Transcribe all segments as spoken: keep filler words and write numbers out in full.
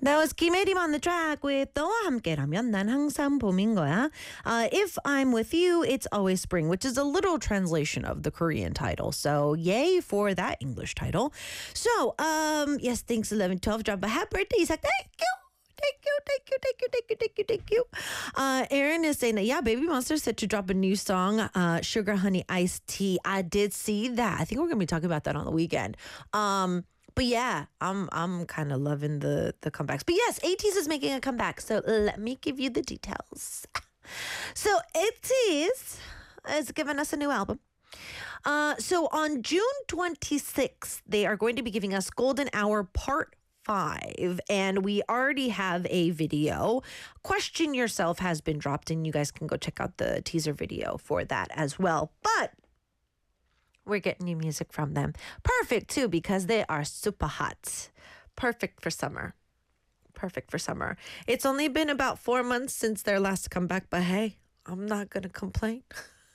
That was Kimerim on the track with 너와 함께라면 난 항상 봄인 거야. Uh, if I'm with you, it's always spring, which is a literal translation of the Korean title. So yay for that English title. So, um, yes, thanks eleven twelve. Drop a happy birthday, Isak. Thank you. Thank you, thank you, thank you, thank you, thank you, thank you. Uh, Aaron is saying that, yeah, Baby Monster set to drop a new song, uh, Sugar Honey Iced Tea. I did see that. I think we're going to be talking about that on the weekend. Um, But yeah, I'm I'm kind of loving the the comebacks. But yes, ATEEZ is making a comeback. So let me give you the details. So ATEEZ is giving us a new album. Uh, so on June twenty-sixth, they are going to be giving us Golden Hour Part Five, and we already have a video. Question Yourself has been dropped, and you guys can go check out the teaser video for that as well. But we're getting new music from them. Perfect, too, because they are super hot. Perfect for summer. Perfect for summer. It's only been about four months since their last comeback, but hey, I'm not going to complain.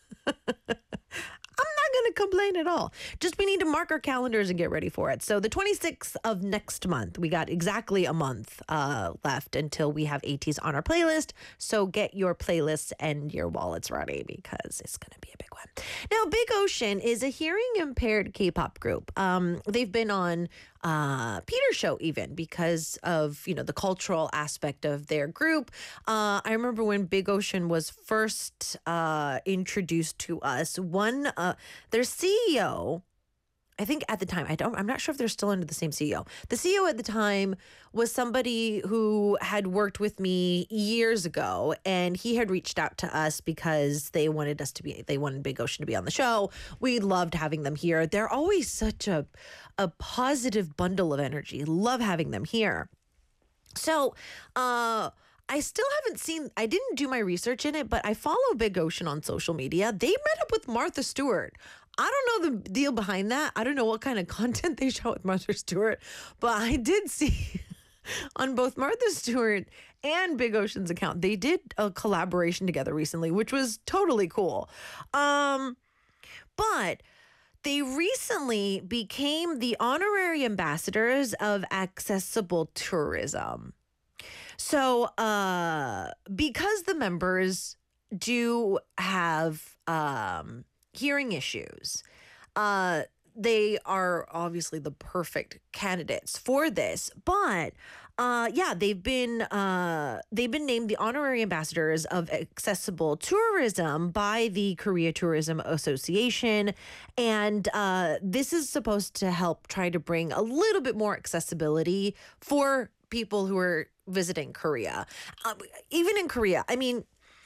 I'm not going to complain at all. Just we need to mark our calendars and get ready for it. So the twenty-sixth of next month, we got exactly a month uh, left until we have ATEEZ on our playlist. So get your playlists and your wallets ready because it's going to be a big one. Now, Big Ocean is a hearing impaired K-pop group. Um, they've been on uh, Peter's show even because of, you know, the cultural aspect of their group. Uh, I remember when Big Ocean was first uh, introduced to us, one, uh, their C E O, I think at the time, I don't, I'm not sure if they're still under the same C E O. The C E O at the time was somebody who had worked with me years ago, and he had reached out to us because they wanted us to be, they wanted Big Ocean to be on the show. We loved having them here. They're always such a, a positive bundle of energy. Love having them here. So, uh, I still haven't seen, I didn't do my research in it, but I follow Big Ocean on social media. They met up with Martha Stewart. I don't know the deal behind that. I don't know what kind of content they show with Martha Stewart, but I did see on both Martha Stewart and Big Ocean's account, they did a collaboration together recently, which was totally cool. Um, but they recently became the honorary ambassadors of accessible tourism. So, uh, because the members do have um, hearing issues, uh, they are obviously the perfect candidates for this. But uh, yeah, they've been uh, they've been named the honorary ambassadors of accessible tourism by the Korea Tourism Association, and uh, this is supposed to help try to bring a little bit more accessibility for people who are visiting Korea. Uh, even in Korea, I mean,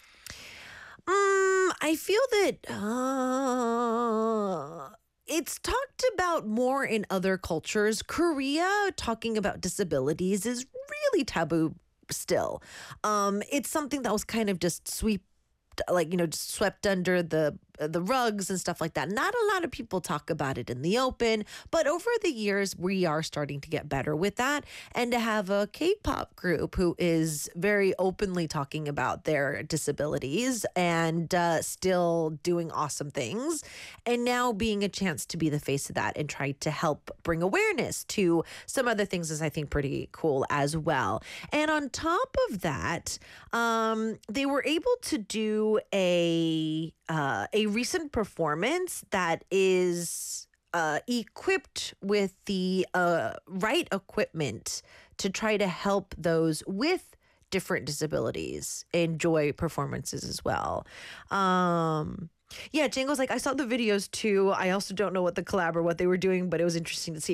um, I feel that uh, it's talked about more in other cultures. Korea talking about disabilities is really taboo still. Um, it's something that was kind of just sweep, like, you know, just swept under the the rugs and stuff like that. Not a lot of people talk about it in the open, but over the years, we are starting to get better with that. And to have a K-pop group who is very openly talking about their disabilities and uh, still doing awesome things, and now being a chance to be the face of that and try to help bring awareness to some other things is, I think, pretty cool as well. And on top of that, um, they were able to do a Uh, a recent performance that is uh, equipped with the uh, right equipment to try to help those with different disabilities enjoy performances as well. Um, yeah, Django's like, I saw the videos too. I also don't know what the collab or what they were doing, but it was interesting to see.